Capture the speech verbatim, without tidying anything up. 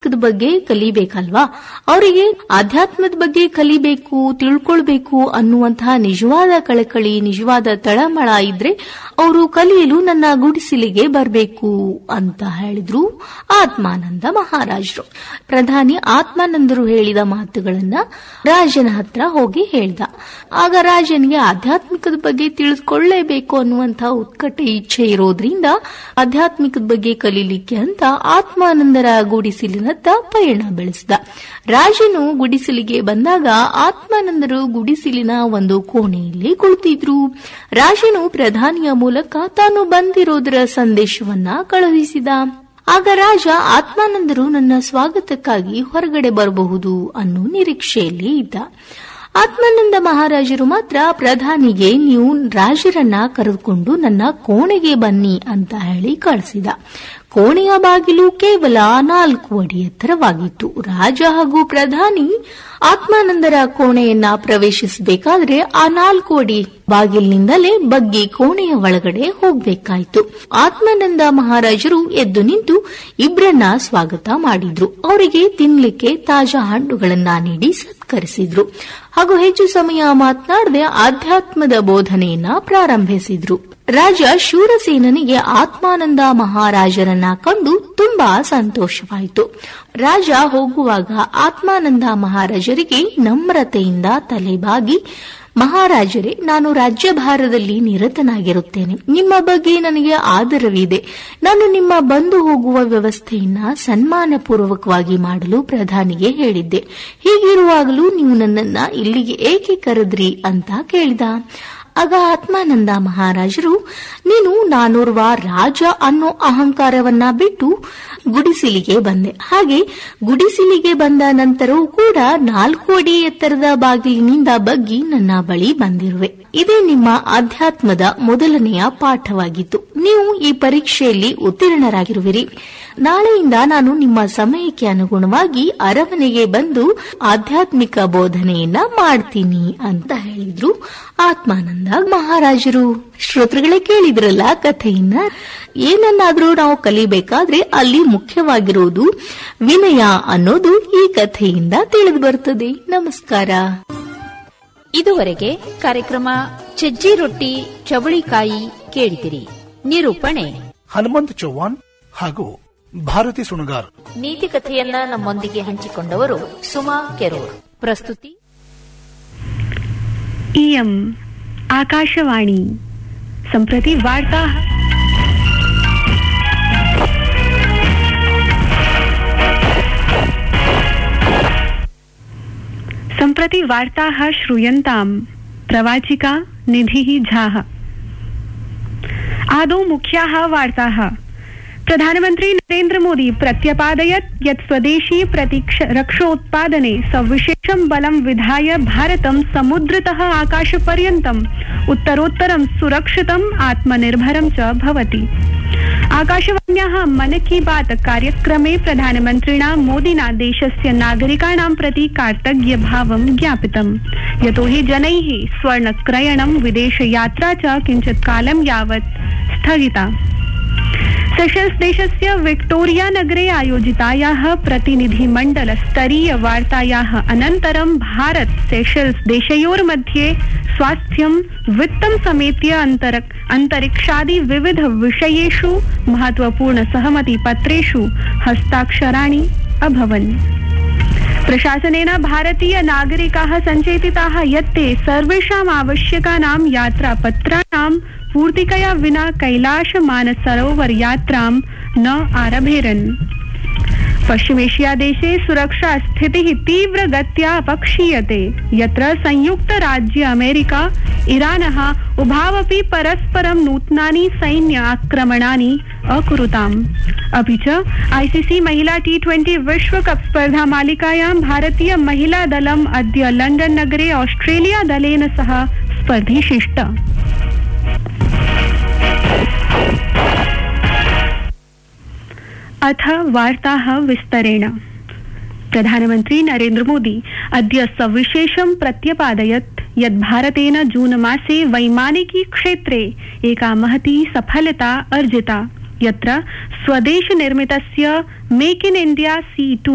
ಆಧ್ಯಾತ್ಮಿಕದ ಬಗ್ಗೆ ಕಲಿಬೇಕಲ್ವಾ, ಅವರಿಗೆ ಆಧ್ಯಾತ್ಮದ ಬಗ್ಗೆ ಕಲಿಬೇಕು, ತಿಳ್ಕೊಳ್ಬೇಕು ಅನ್ನುವಂತಹ ನಿಜವಾದ ಕಳಕಳಿ, ನಿಜವಾದ ತಳಮಳ ಇದ್ರೆ ಅವರು ಕಲಿಯಲು ನನ್ನ ಗುಡಿಸಿಲಿಗೆ ಬರಬೇಕು ಅಂತ ಹೇಳಿದ್ರು ಆತ್ಮಾನಂದ ಮಹಾರಾಜರು. ಪ್ರಧಾನಿ ಆತ್ಮಾನಂದರು ಹೇಳಿದ ಮಾತುಗಳನ್ನ ರಾಜನ ಹತ್ರ ಹೋಗಿ ಹೇಳ್ದ. ಆಗ ರಾಜನಿಗೆ ಆಧ್ಯಾತ್ಮಿಕದ ಬಗ್ಗೆ ತಿಳಿದುಕೊಳ್ಳೇಬೇಕು ಅನ್ನುವಂತಹ ಉತ್ಕಟ ಇಚ್ಛೆ ಇರೋದ್ರಿಂದ ಆಧ್ಯಾತ್ಮಿಕದ ಬಗ್ಗೆ ಕಲೀಲಿಕ್ಕೆ ಅಂತ ಆತ್ಮಾನಂದರ ಗುಡಿಸಿಲಿನತ್ತ ಪಯಣ ಬೆಳೆಸಿದ. ರಾಜನು ಗುಡಿಸಿಲಿಗೆ ಬಂದಾಗ ಆತ್ಮಾನಂದರು ಗುಡಿಸಿಲಿನ ಒಂದು ಕೋಣೆಯಲ್ಲಿ ಕುಳಿತಿದ್ರು. ರಾಜನು ಪ್ರಧಾನಿಯ ಮೂಲಕ ತಾನು ಬಂದಿರೋದರ ಸಂದೇಶವನ್ನ ಕಳುಹಿಸಿದ. ಆಗ ರಾಜ ಆತ್ಮಾನಂದರು ನನ್ನ ಸ್ವಾಗತಕ್ಕಾಗಿ ಹೊರಗಡೆ ಬರಬಹುದು ಅನ್ನೋ ನಿರೀಕ್ಷೆಯಲ್ಲಿ ಇದ್ದ. ಆತ್ಮಾನಂದ ಮಹಾರಾಜರು ಮಾತ್ರ ಪ್ರಧಾನಿಗೆ ನೀವು ರಾಜರನ್ನ ಕರೆದುಕೊಂಡು ನನ್ನ ಕೋಣೆಗೆ ಬನ್ನಿ ಅಂತ ಹೇಳಿ ಕಳಿಸಿದ. ಕೋಣೆಯ ಬಾಗಿಲು ಕೇವಲ ನಾಲ್ಕು ಅಡಿ ಎತ್ತರವಾಗಿತ್ತು. ರಾಜ ಹಾಗೂ ಪ್ರಧಾನಿ ಆತ್ಮಾನಂದರ ಕೋಣೆಯನ್ನ ಪ್ರವೇಶಿಸಬೇಕಾದ್ರೆ ಆ ನಾಲ್ಕು ಅಡಿ ಬಾಗಿಲಿನಿಂದಲೇ ಬಗ್ಗಿ ಕೋಣೆಯ ಒಳಗಡೆ ಹೋಗ್ಬೇಕಾಯ್ತು. ಆತ್ಮಾನಂದ ಮಹಾರಾಜರು ಎದ್ದು ನಿಂತು ಇಬ್ರನ್ನ ಸ್ವಾಗತ ಮಾಡಿದ್ರು. ಅವರಿಗೆ ತಿನ್ಲಿಕ್ಕೆ ತಾಜಾ ಹಣ್ಣುಗಳನ್ನ ನೀಡಿ ಸತ್ಕರಿಸಿದ್ರು ಹಾಗೂ ಹೆಚ್ಚು ಸಮಯ ಮಾತನಾಡದೆ ಆಧ್ಯಾತ್ಮದ ಬೋಧನೆಯನ್ನ ಪ್ರಾರಂಭಿಸಿದ್ರು. ರಾಜ ಶೂರಸೇನನಿಗೆ ಆತ್ಮಾನಂದ ಮಹಾರಾಜರನ್ನ ಕಂಡು ತುಂಬಾ ಸಂತೋಷವಾಯಿತು. ರಾಜ ಹೋಗುವಾಗ ಆತ್ಮಾನಂದ ಮಹಾರಾಜರಿಗೆ ನಮ್ರತೆಯಿಂದ ತಲೆಬಾಗಿ, ಮಹಾರಾಜರೇ, ನಾನು ರಾಜ್ಯಭಾರದಲ್ಲಿ ನಿರತನಾಗಿರುತ್ತೇನೆ. ನಿಮ್ಮ ಬಗ್ಗೆ ನನಗೆ ಆದರವಿದೆ. ನಾನು ನಿಮ್ಮ ಬಂದು ಹೋಗುವ ವ್ಯವಸ್ಥೆಯನ್ನ ಸನ್ಮಾನಪೂರ್ವಕವಾಗಿ ಮಾಡಲು ಪ್ರಧಾನಿಗೆ ಹೇಳಿದ್ದೆ. ಹೀಗಿರುವಾಗಲೂ ನೀವು ನನ್ನನ್ನ ಇಲ್ಲಿಗೆ ಏಕೆ ಕರೆದ್ರಿ ಅಂತ ಕೇಳಿದ. ಆಗ ಆತ್ಮಾನಂದ ಮಹಾರಾಜರು, ನೀನು ನಾನೋರ್ವ ರಾಜ ಅನ್ನೋ ಅಹಂಕಾರವನ್ನ ಬಿಟ್ಟು ಗುಡಿಸಿಲಿಗೆ ಬಂದೆ. ಹಾಗೆ ಗುಡಿಸಿಲಿಗೆ ಬಂದ ನಂತರವೂ ಕೂಡ ನಾಲ್ಕು ಅಡಿ ಎತ್ತರದ ಬಾಗಿಲಿನಿಂದ ಬಗ್ಗಿ ನನ್ನ ಬಳಿ ಬಂದಿರುವೆ. ಇದೇ ನಿಮ್ಮ ಅಧ್ಯಾತ್ಮದ ಮೊದಲನೆಯ ಪಾಠವಾಗಿತ್ತು. ನೀವು ಈ ಪರೀಕ್ಷೆಯಲ್ಲಿ ಉತ್ತೀರ್ಣರಾಗಿರುವಿರಿ. ನಾಳೆಯಿಂದ ನಾನು ನಿಮ್ಮ ಸಮಯಕ್ಕೆ ಅನುಗುಣವಾಗಿ ಅರಮನೆಗೆ ಬಂದು ಆಧ್ಯಾತ್ಮಿಕ ಬೋಧನೆಯನ್ನ ಮಾಡ್ತೀನಿ ಅಂತ ಹೇಳಿದ್ರು ಆತ್ಮಾನಂದ ಮಹಾರಾಜರು. ಶ್ರೋತೃಗಳೇ, ಕೇಳಿದ್ರಲ್ಲ ಕಥೆಯನ್ನ. ಏನನ್ನಾದ್ರೂ ನಾವು ಕಲಿಬೇಕಾದ್ರೆ ಅಲ್ಲಿ ಮುಖ್ಯವಾಗಿರುವುದು ವಿನಯ ಅನ್ನೋದು ಈ ಕಥೆಯಿಂದ ತಿಳಿದು ಬರುತ್ತದೆ. ನಮಸ್ಕಾರ. ಇದುವರೆಗೆ ಕಾರ್ಯಕ್ರಮ ಸಜ್ಜಿ ರೊಟ್ಟಿ ಚವಳಿಕಾಯಿ ಕೇಳಿದಿರಿ. ನಿರೂಪಣೆ ಹನುಮಂತ ಚೌಹಾಣ್ ಹಾಗೂ ಭಾರತಿ ಸುಣಗಾರ್. ನೀತಿ ಕಥೆಯನ್ನ ನಮ್ಮೊಂದಿಗೆ ಹಂಚಿಕೊಂಡವರು ಸುಮಾ ಕೆರೂರ್. ಪ್ರಸ್ತುತಿ ಇಯಂ ಆಕಾಶವಾಣಿ. ಸಂಪ್ರತಿ ವಾರ್ತಾ सम्प्रति वार्ताः श्रूयन्ताम् प्रवाचिका निधिः झाः। आदौ मुख्याः वार्ताः। प्रधानमन्त्री नरेन्द्र मोदी प्रत्यपादयत् यत् स्वदेशी प्रतिरक्षोत्पादने सविशेषं बलं विधाय भारतं समुद्रतः आकाशपर्यन्तम् उत्तरोत्तरं सुरक्षितम् आत्मनिर्भरं च भवति। आकाशवाण्याः मन की बात कार्यक्रमे प्रधानमन्त्रिणा मोदिना देशस्य नागरिकाणां प्रति कार्तज्ञभावं ज्ञापितम्। यतो हि जनैः स्वर्णक्रयणं, विदेशयात्रा च किञ्चित् कालं यावत् स्थगिता। सेशल्स देशस्य विक्टोरिया नगरे आयोजितायाः प्रतिनिधिमण्डल स्तरीय वार्तायाः अनन्तरं भारत सेशल्स देशयोर्मध्ये स्वास्थ्यं, वित्तं समेत्य अंतरिक्षादि विविध विषयेषु महत्वपूर्ण सहमति पत्रेषु हस्ताक्षराणि अभवन्। प्रशासनेन भारतीय नागरिकाः सञ्चेतिताः यत् ते सर्वेषाम् आवश्यकानां यात्रापत्राणां पूर्तिकया विना कैलाश मानसरोवर यात्रां न आरभेरन्। पश्चिमेशिया देशे सुरक्षा स्थितिः तीव्रगत्या अपक्षीयते, यत्र संयुक्त राज्य अमेरिका ईरानः उभावपि परस्परं नूतनानि सैन्य आक्रमणानि अकुरुताम्। अपि च आईसीसी महिला टी ट्वेंटी विश्वकप स्पर्धा मालिकायां भारतीय महिला दलम् अद्य लंडन नगरे ऑस्ट्रेलिया दलेन सह स्पर्धिशिष्ट। अथ वार्ताः विस्तरेण। प्रधानमन्त्री नरेन्द्र मोदी अद्य सविशेषं प्रत्यपादयत् यत् भारतेन जून मासे वैमानिकी क्षेत्रे एका महती सफलता अर्जिता, यत्र स्वदेश निर्मितस्य make in India C to